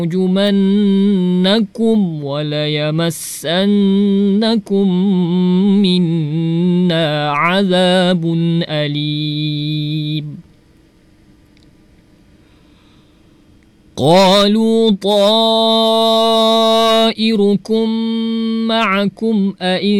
لنرجمنكم وليمسنكم منا عذاب أليم قالوا طائركم معكم أئن